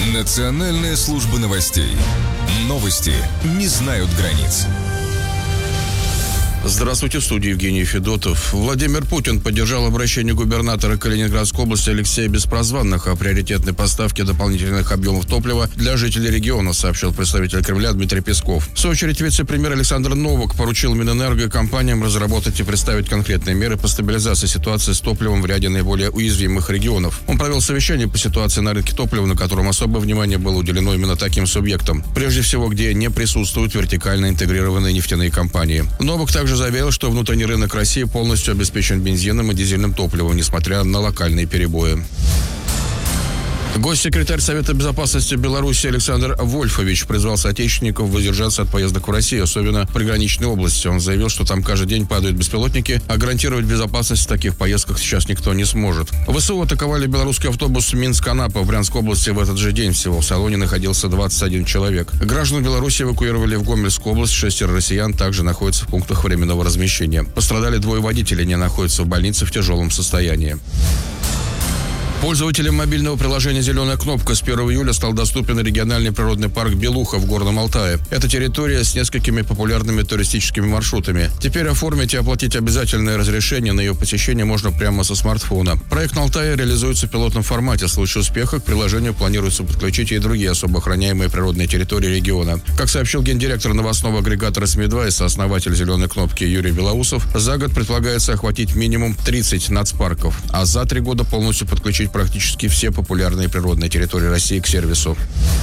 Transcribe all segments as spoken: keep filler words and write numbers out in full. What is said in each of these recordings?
Национальная служба новостей. Новости не знают границ. Здравствуйте, в студии Евгений Федотов. Владимир Путин поддержал обращение губернатора Калининградской области Алексея Беспрозванных о приоритетной поставке дополнительных объемов топлива для жителей региона, сообщил представитель Кремля Дмитрий Песков. В свою очередь, вице-премьер Александр Новак поручил Минэнерго и компаниям разработать и представить конкретные меры по стабилизации ситуации с топливом в ряде наиболее уязвимых регионов. Он провел совещание по ситуации на рынке топлива, на котором особое внимание было уделено именно таким субъектам. Прежде всего, где не присутствуют вертикально интегрированные нефтяные компании. Новак также заявил, что внутренний рынок России полностью обеспечен бензином и дизельным топливом, несмотря на локальные перебои. Госсекретарь Совета безопасности Беларуси Александр Вольфович призвал соотечественников воздержаться от поездок в Россию, особенно в приграничной области. Он заявил, что там каждый день падают беспилотники, а гарантировать безопасность в таких поездках сейчас никто не сможет. ВСУ атаковали белорусский автобус Минск-Анапа в Брянской области в этот же день. Всего в салоне находился двадцать один человек. Граждан Беларуси эвакуировали в Гомельскую область. Шестеро россиян также находятся в пунктах временного размещения. Пострадали двое водителей, они находятся в больнице в тяжелом состоянии. Пользователям мобильного приложения «Зеленая кнопка» с первого июля стал доступен региональный природный парк Белуха в Горном Алтае. Это территория с несколькими популярными туристическими маршрутами. Теперь оформить и оплатить обязательное разрешение на ее посещение можно прямо со смартфона. Проект на Алтае реализуется в пилотном формате. В случае успеха к приложению планируется подключить и другие особо охраняемые природные территории региона. Как сообщил гендиректор новостного агрегатора СМИ два и сооснователь «Зеленой кнопки» Юрий Белоусов, за год предполагается охватить минимум тридцать нацпарков, а за три года полностью подключить практически все популярные природные территории России к сервису.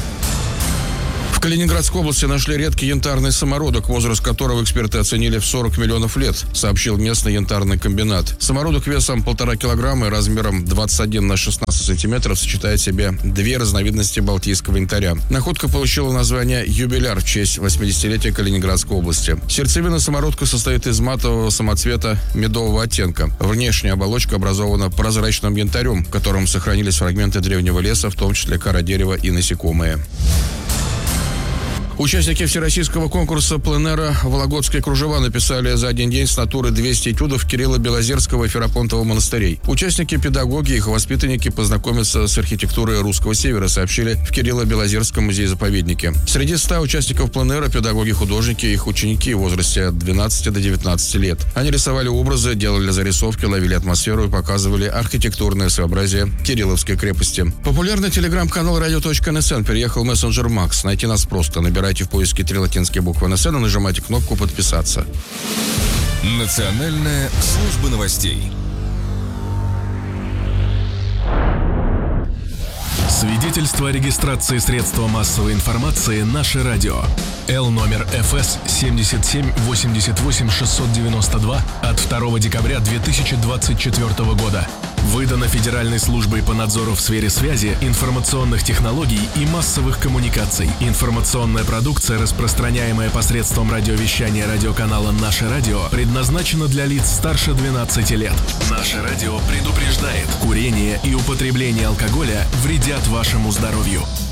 В Калининградской области нашли редкий янтарный самородок, возраст которого эксперты оценили в сорок миллионов лет, сообщил местный янтарный комбинат. Самородок весом полтора килограмма и размером двадцать один на шестнадцать сантиметров сочетает в себе две разновидности балтийского янтаря. Находка получила название «Юбиляр» в честь восьмидесятилетия Калининградской области. Сердцевина самородка состоит из матового самоцвета медового оттенка. Внешняя оболочка образована прозрачным янтарем, в котором сохранились фрагменты древнего леса, в том числе кора дерева и насекомые. Участники всероссийского конкурса пленэра «Вологодские кружева» написали за один день с натуры двести этюдов Кирилла Белозерского и Ферапонтова монастырей. Участники, педагоги и их воспитанники познакомятся с архитектурой русского севера, сообщили в Кирилло-Белозерском музее-заповеднике. Среди ста участников пленэра педагоги-художники и их ученики в возрасте от двенадцати до девятнадцати лет. Они рисовали образы, делали зарисовки, ловили атмосферу и показывали архитектурное своеобразие Кирилловской крепости. Популярный телеграм-канал радио точка эн эс эн переехал в мессенджер Макс. Найти нас просто. Набирайте в поиске три латинские буквы эн эс эн и нажимайте кнопку «Подписаться». Национальная служба новостей. Свидетельство о регистрации средства массовой информации «Наше радио». Л номер эф эс семьдесят семь восемьдесят восемь шестьсот девяносто два от второго декабря две тысячи двадцать четвёртого года. Выдано Федеральной службой по надзору в сфере связи, информационных технологий и массовых коммуникаций. Информационная продукция, распространяемая посредством радиовещания радиоканала «Наше радио», предназначена для лиц старше двенадцати лет. «Наше радио» предупреждает: курение и употребление алкоголя вредят вашему здоровью.